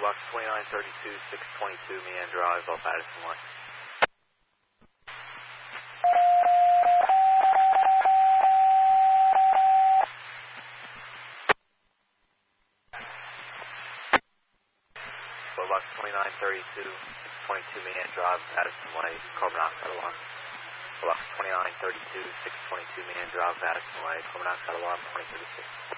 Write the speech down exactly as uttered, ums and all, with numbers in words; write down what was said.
Box twenty-nine thirty-two, six twenty-two, Meehan Drive, off Addison Way. Box twenty-nine thirty-two, six twenty-two, Meehan Drive, Addison Way, carbon monoxide alarm. Box twenty-nine thirty-two, six twenty-two, Meehan Drive, Addison Way, carbon monoxide alarm, twenty thirty-six.